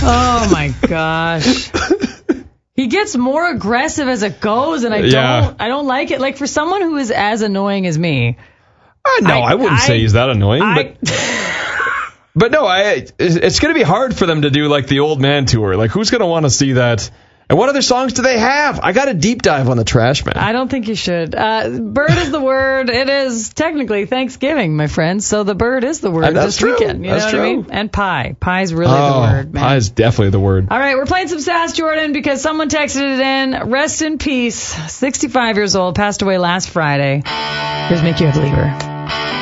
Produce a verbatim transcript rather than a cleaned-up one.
Oh, my gosh. He gets more aggressive as it goes, and I don't Yeah. I don't like it. Like, for someone who is as annoying as me. Uh, no, I, I wouldn't I, say he's that annoying, I, but but no, I it's going to be hard for them to do like the old man tour. Like, who's going to want to see that? And what other songs do they have? I got a deep dive on the Trash Man. I don't think you should. Uh, bird is the word. It is technically Thanksgiving, my friends. So the bird is the word And that's this true. weekend. You That's know true. what I mean? And pie. Pie's really oh, the word, man. pie is definitely the word. All right, we're playing some Sass Jordan because someone texted it in. Rest in peace. sixty-five years old, passed away last Friday. Here's Make You a Believer.